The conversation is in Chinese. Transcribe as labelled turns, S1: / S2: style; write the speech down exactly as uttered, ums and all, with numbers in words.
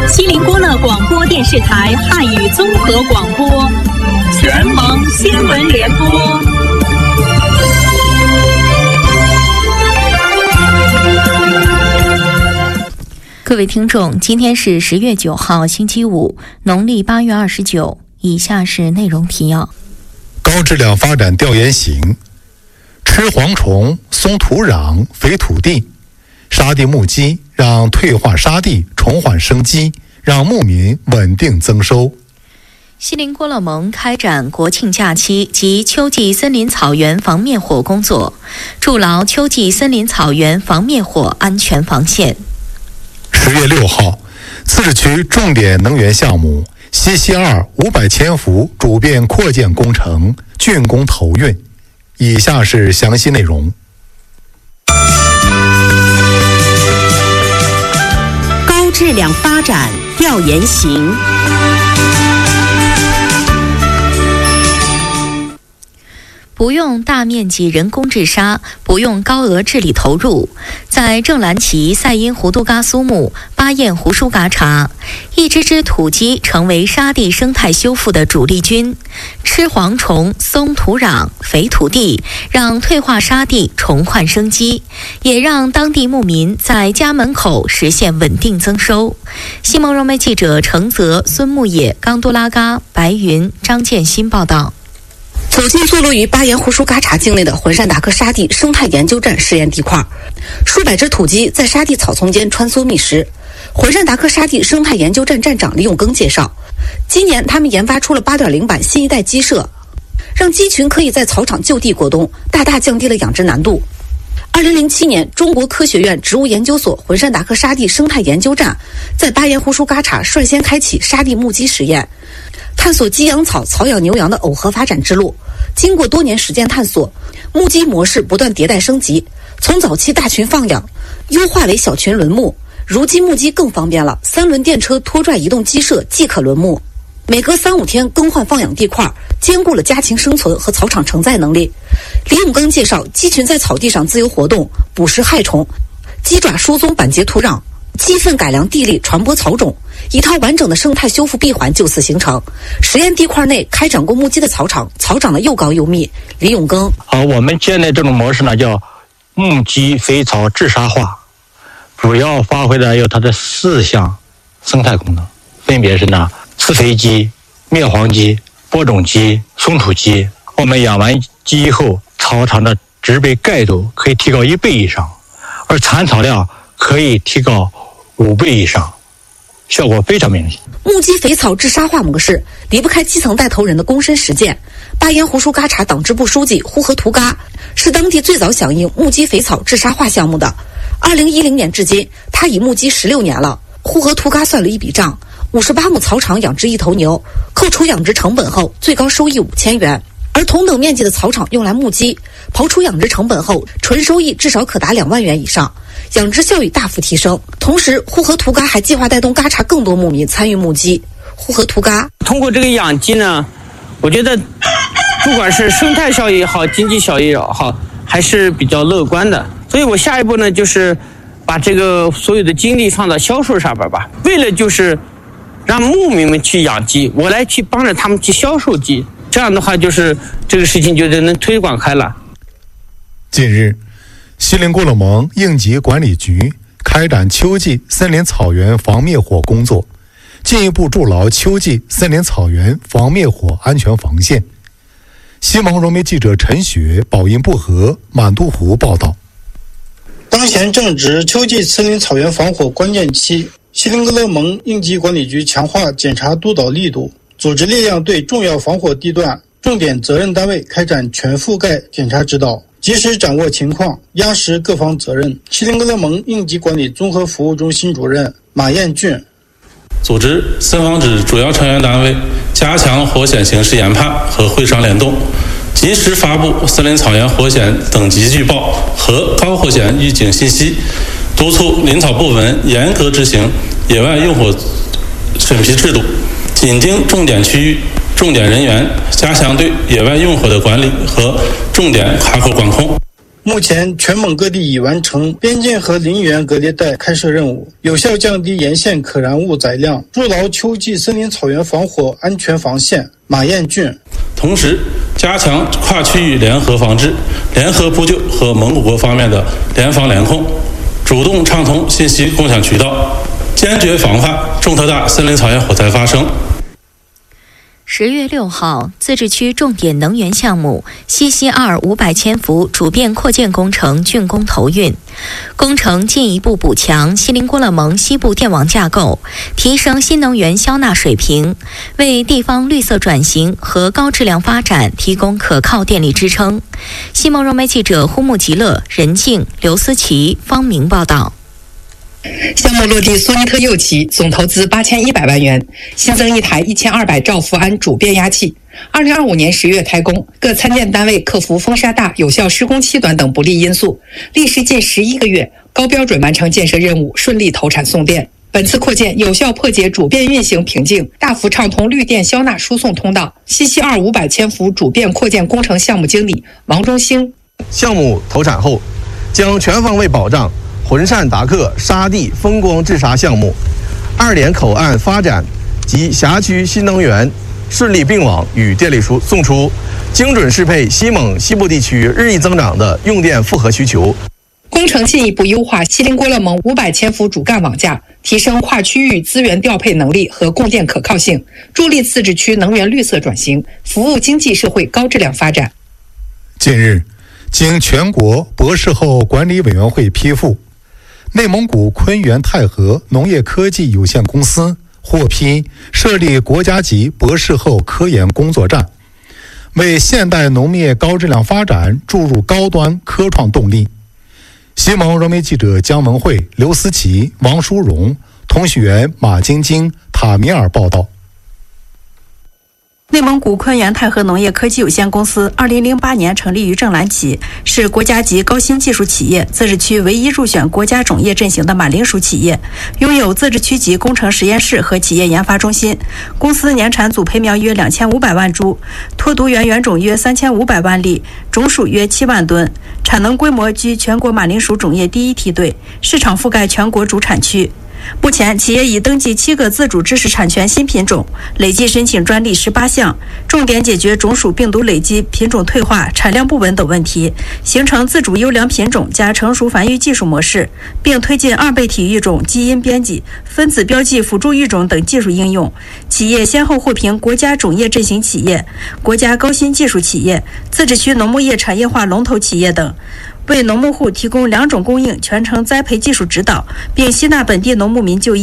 S1: 锡林郭勒广播电视台汉语综合广播，全蒙新闻联播。
S2: 各位听众，今天是十月九号，星期五，农历八月二十九。以下是内容提要：
S3: 高质量发展调研行，吃蝗虫、松土壤、肥土地，沙地募基，让退化沙地重焕生机，让牧民稳定增收。
S2: 锡林郭勒盟开展国庆假期及秋季森林草原防灭火工作，筑牢秋季森林草原防灭火安全防线。
S3: 十月六号，自治区重点能源项目西溪二五百千伏主变扩建工程竣工投运。以下是详细内容。
S1: 高质量发展调研行。
S2: 不用大面积人工治沙，不用高额治理投入，在正蓝旗赛因胡都嘎苏木巴彦胡舒嘎察，一只只土鸡成为沙地生态修复的主力军，吃蝗虫、松土壤、肥土地，让退化沙地重焕生机，也让当地牧民在家门口实现稳定增收。西蒙融媒记者程泽、孙木野、冈多拉嘎、白云、张建新报道。
S4: 走进坐落于巴彦胡舒嘎察境内的浑善达克沙地生态研究站试验地块，数百只土鸡在沙地草丛间穿梭觅食。浑善达克沙地生态研究站站长李永庚介绍，今年他们研发出了 八点零 版新一代鸡舍，让鸡群可以在草场就地过冬，大大降低了养殖难度。二零零七年，中国科学院植物研究所浑善达克沙地生态研究站在巴彦胡舒嘎察率先开启沙地牧鸡实验，探索鸡养草、草养牛羊的耦合发展之路。经过多年实践探索，牧鸡模式不断迭代升级，从早期大群放养优化为小群轮牧，如今牧鸡更方便了，三轮电车拖拽移动鸡舍即可轮牧，每隔三五天更换放养地块，兼顾了家禽生存和草场承载能力。李永庚介绍，鸡群在草地上自由活动，捕食害虫，鸡爪疏松板结土壤，鸡粪改良地力，传播草种，一套完整的生态修复闭环就此形成。实验地块内开展过牧鸡的草场，草长得又高又密。李永庚
S5: 啊，我们建立这种模式呢，叫牧鸡肥草治沙化，主要发挥的有它的四项生态功能，分别是呢刺肥鸡、灭蝗鸡、播种鸡、松土鸡。我们养完鸡后，草场的植被盖度可以提高一倍以上，而产草量可以提高五倍以上，效果非常明显。
S4: 牧鸡肥草治沙化模式离不开基层带头人的躬身实践。巴彦胡舒嘎察党支部书记呼和图嘎是当地最早响应牧鸡肥草治沙化项目的。二零一零年至今，他已牧鸡十六年了。呼和图嘎算了一笔账，五十八亩草场养殖一头牛，扣除养殖成本后，最高收益五千元。而同等面积的草场用来牧鸡，刨除养殖成本后，纯收益至少可达两万元以上，养殖效益大幅提升。同时，呼和图嘎还计划带动嘎察更多牧民参与牧鸡。呼和图嘎
S6: 通过这个养鸡呢，我觉得不管是生态效益也好，经济效益也好，还是比较乐观的。所以我下一步呢，就是把这个所有的精力放到销售上边吧，为了就是让牧民们去养鸡，我来去帮着他们去销售鸡。这样的话，就是这个事情就能推广开了。
S3: 近日，锡林郭勒盟应急管理局开展秋季森林草原防灭火工作，进一步筑牢秋季森林草原防灭火安全防线。西蒙融媒记者陈雪、宝音不和、满都湖报道。
S7: 当前正值秋季森林草原防火关键期，锡林郭勒盟应急管理局强化检查督导力度，组织力量对重要防火地段、重点责任单位开展全覆盖检查指导，及时掌握情况，压实各方责任。锡林郭勒盟应急管理综合服务中心主任马彦俊
S8: 组织森防指主要成员单位加强火险形势研判和会商联动，及时发布森林草原火险等级预报和高火险预警信息，督促林草部门严格执行野外用火审批制度，紧盯重点区域、重点人员，加强对野外用火的管理和重点卡口管控。
S7: 目前全蒙各地已完成边境和林园隔离带开设任务，有效降低沿线可燃物载量，筑牢秋季森林草原防火安全防线。马彦俊。
S8: 同时，加强跨区域联合防治、联合扑救和蒙古国方面的联防联控，主动畅通信息共享渠道，坚决防范重特大森林草原火灾发生。
S2: 十月六号，自治区重点能源项目西溪二五百千伏主变扩建工程竣工投运。工程进一步补强锡林郭勒盟西部电网架构，提升新能源消纳水平，为地方绿色转型和高质量发展提供可靠电力支撑。西蒙融媒记者呼木吉勒、任静、刘思琪、方明报道。
S9: 项目落地索尼特右旗，总投资八千一百万元，新增一台一千二百兆伏安主变压器。二零二五年十月开工，各参建单位克服风沙大、有效施工期短等不利因素，历时近十一个月，高标准完成建设任务，顺利投产送电。本次扩建有效破解主变运行瓶颈，大幅畅通绿电消纳输送通道。西溪二五百千伏主变扩建工程项目经理王忠兴，
S10: 项目投产后，将全方位保障浑善达克沙地风光治沙项目二点口岸发展及辖区新能源顺利并网与电力输送出，精准适配西蒙西部地区日益增长的用电负荷需求。
S9: 工程进一步优化锡林郭勒盟五百千伏主干网架，提升跨区域资源调配能力和供电可靠性，助力自治区能源绿色转型，服务经济社会高质量发展。
S3: 近日，经全国博士后管理委员会批复，内蒙古昆源泰和农业科技有限公司获批设立国家级博士后科研工作站，为现代农业高质量发展注入高端科创动力。西蒙融媒记者姜文慧、刘思琪、王淑荣，通讯员马晶晶、塔米尔报道。
S11: 内蒙古昆源泰和农业科技有限公司二零零八年成立于正蓝旗，是国家级高新技术企业，自治区唯一入选国家种业阵型的马铃薯企业，拥有自治区级工程实验室和企业研发中心。公司年产组培苗约两千五百万株，脱毒源原种约三千五百万粒，种属约七万吨，产能规模居全国马铃薯种业第一梯队，市场覆盖全国主产区。目前，企业已登记七个自主知识产权新品种，累计申请专利十八项，重点解决种属病毒累积、品种退化、产量不稳等问题，形成自主优良品种加成熟繁育技术模式，并推进二倍体育种基因编辑、分子标记辅助育种等技术应用。企业先后获评国家种业阵型企业、国家高新技术企业、自治区农牧业产业化龙头企业等。为农牧户提供两种供应全程栽培技术指导，并吸纳本地农牧民就业。